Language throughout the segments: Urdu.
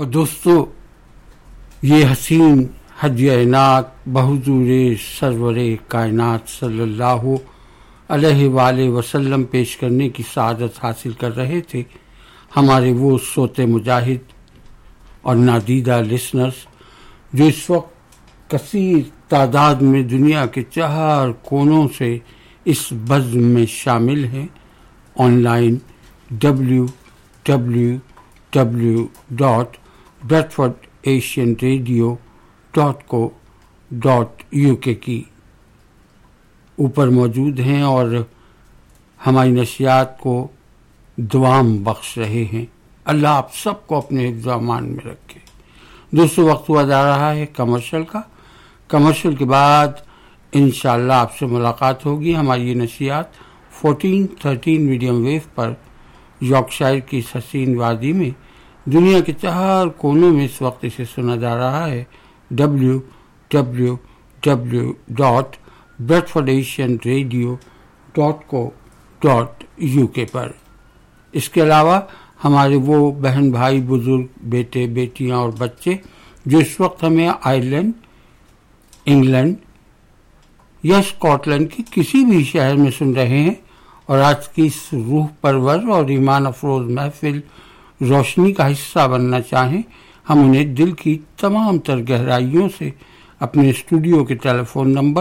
اور دوستو یہ حسین حج عنات بحضور سرور کائنات صلی اللہ علیہ وآلہ وسلم پیش کرنے کی سعادت حاصل کر رہے تھے ہمارے وہ سوتے مجاہد اور نادیدہ لسنرز جو اس وقت کثیر تعداد میں دنیا کے 4 کونوں سے اس بزم میں شامل ہیں. آن لائن www.bradfordasianradio.co.uk کی اوپر موجود ہیں اور ہماری نشریات کو دوام بخش رہے ہیں. اللہ آپ سب کو اپنے حفظ و امان میں رکھے. دوستو وقت ہوا جا رہا ہے کمرشل کا. کمرشل کے بعد انشاءاللہ آپ سے ملاقات ہوگی. ہماری یہ نشریات 1413 میڈیم ویو پر یارکشائر کی اس حسین وادی میں دنیا کے 4 کونوں میں اس وقت اسے سنا جا رہا ہے. www.bradfordasianradio.co.uk پر. اس کے علاوہ ہمارے وہ بہن بھائی بزرگ بیٹے بیٹیاں اور بچے جو اس وقت ہمیں آئرلینڈ، انگلینڈ یا اسکاٹ لینڈ کے کسی بھی شہر میں سن رہے ہیں اور آج کی اس روح پرور اور ایمان افروز محفل روشنی کا حصہ بننا چاہیں، ہم انہیں دل کی تمام تر گہرائیوں سے اپنے اسٹوڈیو کے ٹیلی فون نمبر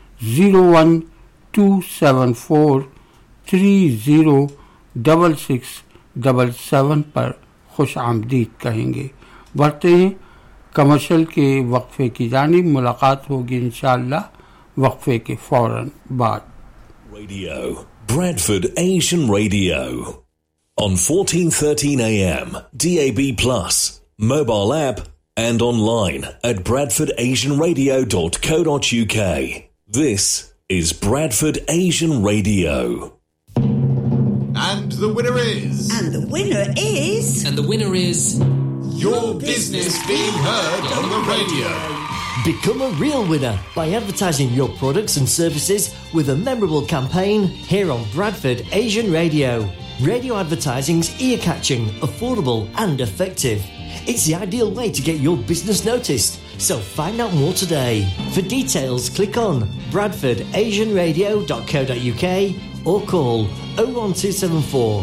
01274306677 پر خوش آمدید کہیں گے. بڑھتے ہیں کمرشل کے وقفے کی جانب. ملاقات ہوگی انشاءاللہ وقفے کے فوراً بعد. Radio Bradford Asian Radio on 1413 AM DAB+, mobile app and online at bradfordasianradio.co.uk. This is Bradford Asian Radio. And the winner is... And the winner is... And the winner is... Your business being heard on the radio. Become a real winner by advertising your products and services with a memorable campaign here on Bradford Asian Radio. Radio advertising's ear-catching, affordable and effective. It's the ideal way to get your business noticed. So find out more today. For details, click on bradfordasianradio.co.uk or call 01274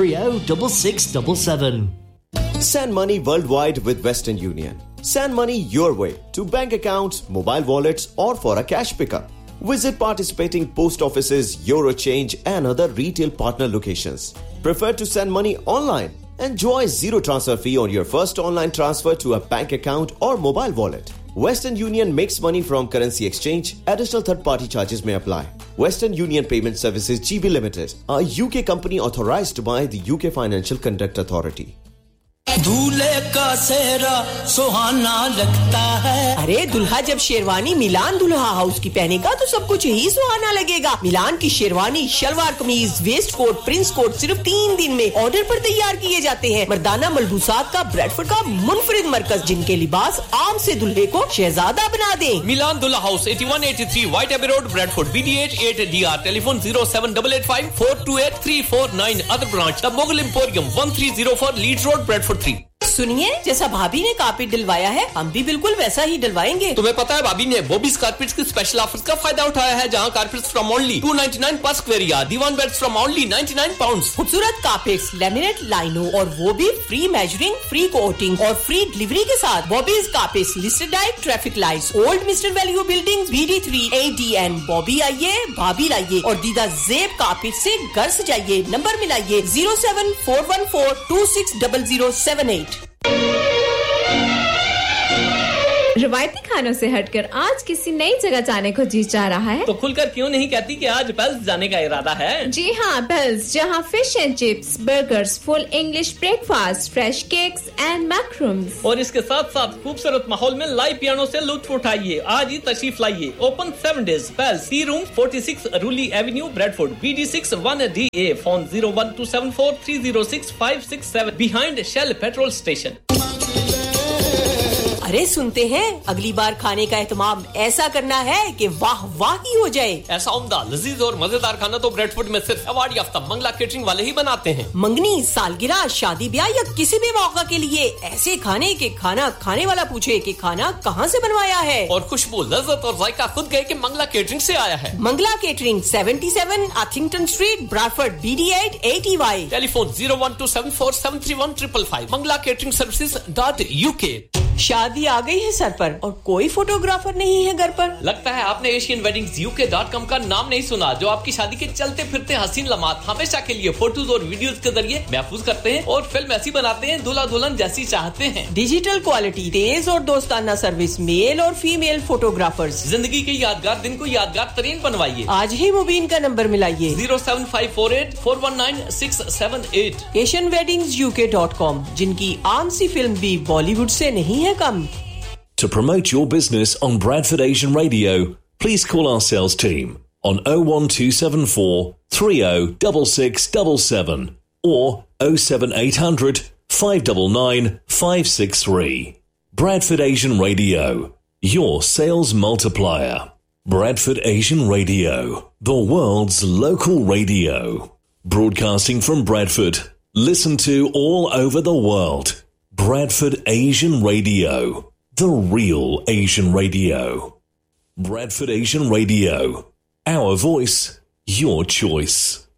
306677. Send money worldwide with Western Union. Send money your way to bank accounts, mobile wallets or for a cash pickup. Visit participating post offices, Eurochange and other retail partner locations. Prefer to send money online? Enjoy zero transfer fee on your first online transfer to a bank account or mobile wallet. Western Union makes money from currency exchange. Additional third-party charges may apply. Western Union Payment Services GB Limited, a UK company authorized by the UK Financial Conduct Authority. دولے کا سہرا سہانا لگتا ہے. ارے دلہا جب شیروانی میلان دلہا ہاؤس کی پہنے گا تو سب کچھ ہی سہانا لگے گا. میلان کی شیروانی، شلوار قمیض، ویسٹ کوٹ، پرنس کوٹ صرف 3 دن میں آرڈر پر تیار کیے جاتے ہیں. مردانہ ملبوسات کا بریڈفورڈ کا منفرد مرکز، جن کے لباس عام سے دلہے کو شہزادہ بنا دیں. میلان دلہا house 8183 white Abbey road Bradford BD8 8DR. Telephone 07885428349. Other branch دا Mughal emporium 1304 leads road Bradford 3. سنیے، جیسا بھابھی نے کارپیٹ ڈلوایا ہے ہم بھی بالکل ویسا ہی ڈلوائیں گے. تمہیں پتا ہے بھابھی نے بوبیز کارپیٹس کی اسپیشل آفرز کا فائدہ اٹھایا ہے، جہاں carpets from only 299 per square یا دیوان بیڈز فرام اونلی 99 پاؤنڈز. خوبصورت کارپیٹس، لیمینیٹ لائنوں اور وہ بھی فری میجرنگ، فری کوٹنگ اور فری ڈلیوری کے ساتھ. بوبیز carpets listed diet traffic lights, old mister value building BD3 ADN. Bobby آئیے، بھابھی لائیے اور دیدہ زیب کارپیٹ سے گھر سجائیے. نمبر ملائیے 07414260078. روایتی کھانوں سے ہٹ کر آج کسی نئی جگہ جانے کو جی چاہ رہا ہے تو کھل کر کیوں نہیں کہتی کہ آج بیلز جانے کا ارادہ ہے؟ جی ہاں، بیلز، جہاں fish and chips, burgers, full English break fast, fresh cakes and میکرومز اور اس کے ساتھ ساتھ خوبصورت ماحول میں لائیو پیانو سے لطف اٹھائیے. آج ہی تشریف لائیے. Open 7 days. بیلز ٹی روم 46 رولی avenue Bradford BD6 1DA. Phone 01274306567 behind Shell petrol station. अरे सुनते हैं, अगली बार खाने का एहतमाम ऐसा करना है कि वाह वाह ही हो जाए। ऐसा उम्दा, लजीज और मजेदार खाना तो ब्रेडफोर्ड में सिर्फ अवार्ड याफ्ता मंगला केटरिंग वाले ही बनाते हैं। मंगनी, सालगिरह, शादी ब्याह या किसी भी मौका के लिए ऐसे खाने के खाना खाने वाला पूछे कि खाना कहाँ से बनवाया है, और खुशबू, लज्जत और जायका खुद गए कि मंगला केटरिंग से आया है। Mangla catering 77 आथिंगटन street, Bradford, BD8 80Y। Telephone 01274731555 manglacateringservices.uk। शादी आ गई है सर पर और कोई फोटोग्राफर नहीं है घर पर। लगता है आपने asianweddings.uk.com का नाम नहीं सुना, जो आपकी शादी के चलते फिरते हसीन लम्हात हमेशा के लिए फोटोज और वीडियोस के जरिए महफूज करते हैं और फिल्म ऐसी बनाते हैं दूल्हा दुल्हन जैसी चाहते हैं। डिजिटल क्वालिटी, तेज और दोस्ताना सर्विस, मेल और फीमेल फोटोग्राफर्स। जिंदगी के यादगार दिन को यादगार तरीन बनवाइए। आज ही मुबीन का नंबर मिलाइए 07548419678। asianweddings.uk.com, जिनकी आम सी फिल्म भी बॉलीवुड से नहीं है कम। To promote your business on Bradford Asian Radio, please call our sales team on 01274 306677 or 07800 599 563. Bradford Asian Radio, your sales multiplier. Bradford Asian Radio, the world's local radio. Broadcasting from Bradford, listen to all over the world. Bradford Asian Radio, the real Asian radio. Bradford Asian Radio, our voice, your choice.